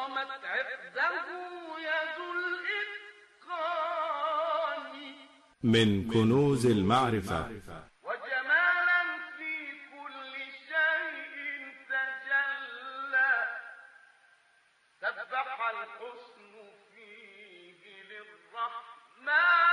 قامت عقده يد الإتقان من كنوز المعرفة وجمالا في كل شيء تجلى سبح الحسن فيه للرحمن.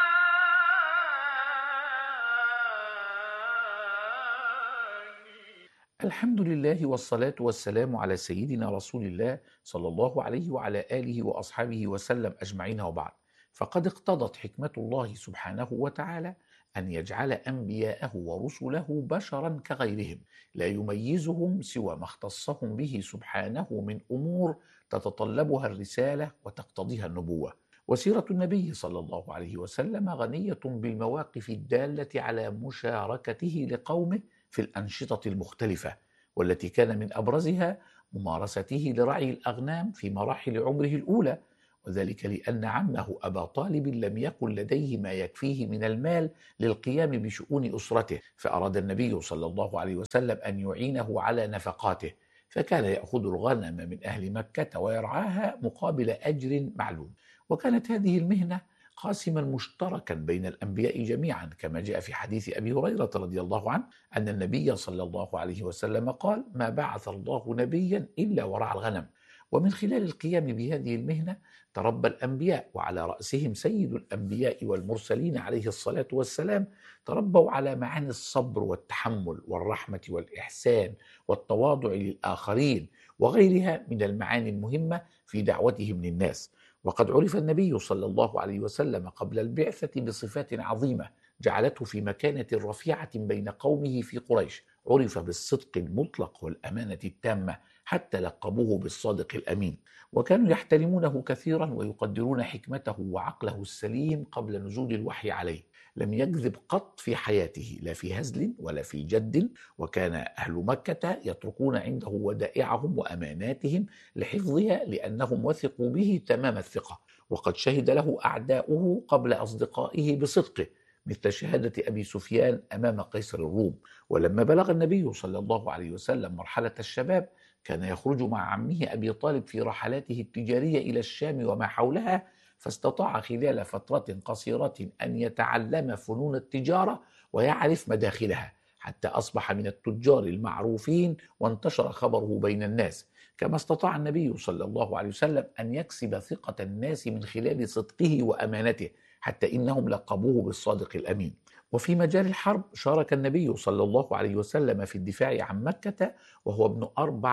الحمد لله والصلاة والسلام على سيدنا رسول الله صلى الله عليه وعلى آله وأصحابه وسلم أجمعين، وبعد. فقد اقتضت حكمة الله سبحانه وتعالى أن يجعل أنبياءه ورسله بشرا كغيرهم، لا يميزهم سوى ما اختصهم به سبحانه من أمور تتطلبها الرسالة وتقتضيها النبوة. وسيرة النبي صلى الله عليه وسلم غنية بالمواقف الدالة على مشاركته لقومه في الأنشطة المختلفة، والتي كان من أبرزها ممارسته لرعي الأغنام في مراحل عمره الأولى، وذلك لأن عمه أبا طالب لم يكن لديه ما يكفيه من المال للقيام بشؤون أسرته، فأراد النبي صلى الله عليه وسلم أن يعينه على نفقاته، فكان يأخذ الغنم من أهل مكة ويرعاها مقابل أجر معلوم. وكانت هذه المهنة قاسما مشتركا بين الأنبياء جميعا، كما جاء في حديث أبي هريرة رضي الله عنه أن النبي صلى الله عليه وسلم قال: ما بعث الله نبيا إلا ورعى الغنم. ومن خلال القيام بهذه المهنة تربى الأنبياء، وعلى رأسهم سيد الأنبياء والمرسلين عليه الصلاة والسلام، تربوا على معاني الصبر والتحمل والرحمة والإحسان والتواضع للآخرين وغيرها من المعاني المهمة في دعوتهم للناس. وقد عرف النبي صلى الله عليه وسلم قبل البعثة بصفات عظيمة جعلته في مكانة رفيعة بين قومه في قريش، عرف بالصدق المطلق والأمانة التامة، حتى لقبوه بالصادق الأمين. وكانوا يحترمونه كثيرا ويقدرون حكمته وعقله السليم قبل نزول الوحي عليه. لم يكذب قط في حياته، لا في هزل ولا في جد، وكان أهل مكة يتركون عنده ودائعهم وأماناتهم لحفظها لأنهم وثقوا به تمام الثقة. وقد شهد له أعداؤه قبل أصدقائه بصدقه، مثل شهادة أبي سفيان أمام قيصر الروم. ولما بلغ النبي صلى الله عليه وسلم مرحلة الشباب كان يخرج مع عمه أبي طالب في رحلاته التجارية إلى الشام وما حولها، فاستطاع خلال فترة قصيرة أن يتعلم فنون التجارة ويعرف مداخلها، حتى أصبح من التجار المعروفين وانتشر خبره بين الناس. كما استطاع النبي صلى الله عليه وسلم أن يكسب ثقة الناس من خلال صدقه وأمانته، حتى إنهم لقبوه بالصادق الأمين. وفي مجال الحرب شارك النبي صلى الله عليه وسلم في الدفاع عن مكة وهو ابن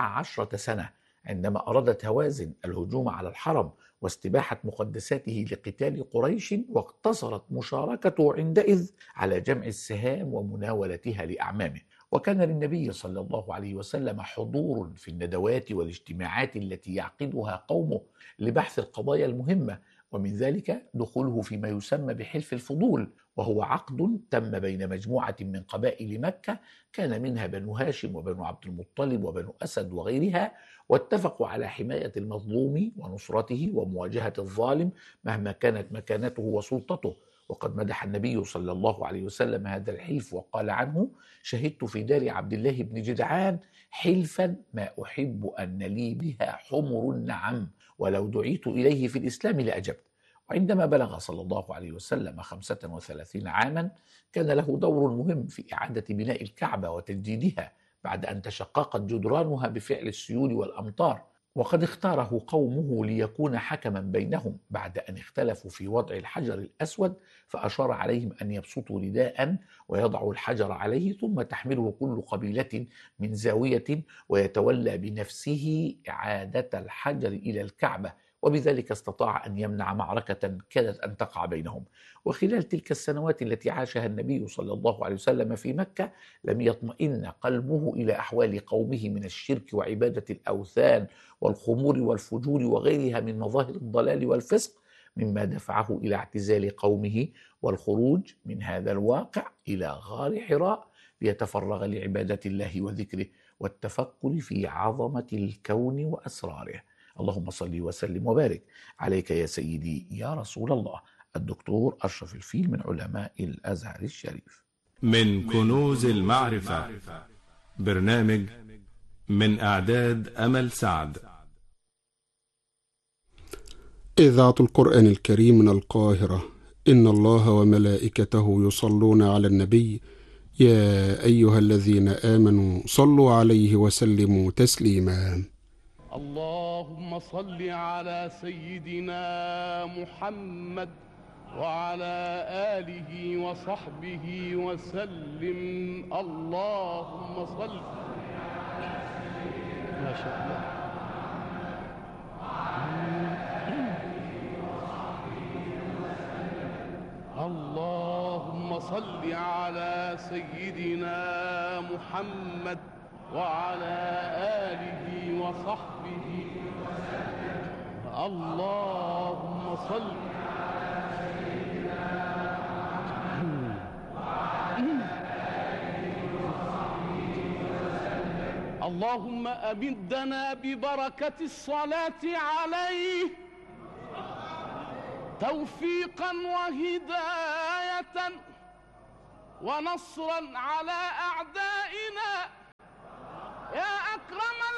14 سنة، عندما أرادت هوازن الهجوم على الحرم واستباحة مقدساته لقتال قريش، واقتصرت مشاركته عندئذ على جمع السهام ومناولتها لأعمامه. وكان للنبي صلى الله عليه وسلم حضور في الندوات والاجتماعات التي يعقدها قومه لبحث القضايا المهمة، ومن ذلك دخوله فيما يسمى بحلف الفضول، وهو عقد تم بين مجموعة من قبائل مكة كان منها بنو هاشم وبنو عبد المطلب وبنو أسد وغيرها، واتفقوا على حماية المظلوم ونصرته ومواجهة الظالم مهما كانت مكانته وسلطته. وقد مدح النبي صلى الله عليه وسلم هذا الحلف وقال عنه: شهدت في دار عبد الله بن جدعان حلفا ما أحب أن لي بها حمر النعم، ولو دعيت إليه في الإسلام لأجبت. وعندما بلغ صلى الله عليه وسلم 35 عاما كان له دور مهم في إعادة بناء الكعبة وتجديدها بعد أن تشققت جدرانها بفعل السيول والأمطار. وقد اختاره قومه ليكون حكما بينهم بعد أن اختلفوا في وضع الحجر الأسود، فأشار عليهم أن يبسطوا رداء ويضعوا الحجر عليه، ثم تحمله كل قبيلة من زاوية، ويتولى بنفسه إعادة الحجر إلى الكعبة، وبذلك استطاع أن يمنع معركة كادت أن تقع بينهم. وخلال تلك السنوات التي عاشها النبي صلى الله عليه وسلم في مكة لم يطمئن قلبه إلى أحوال قومه من الشرك وعبادة الأوثان والخمور والفجور وغيرها من مظاهر الضلال والفسق، مما دفعه إلى اعتزال قومه والخروج من هذا الواقع إلى غار حراء ليتفرغ لعبادة الله وذكره والتفكر في عظمة الكون وأسراره. اللهم صل وسلم وبارك عليك يا سيدي يا رسول الله. الدكتور أشرف الفيل من علماء الأزهر الشريف. من كنوز المعرفة، برنامج من إعداد أمل سعد. إذاعة القرآن الكريم من القاهرة. إن الله وملائكته يصلون على النبي، يا أيها الذين آمنوا صلوا عليه وسلموا تسليما. اللهم صل على سيدنا محمد وعلى آله وصحبه وسلم. اللهم صل. ما شاء الله. اللهم صل على سيدنا محمد وعلى آله وصحبه وسلم. اللهم صل على سيدنا محمد وعلى آله وصحبه وسلم. اللهم أمدنا ببركة الصلاة عليه توفيقا وهداية ونصرا على أعدائنا يا أكرم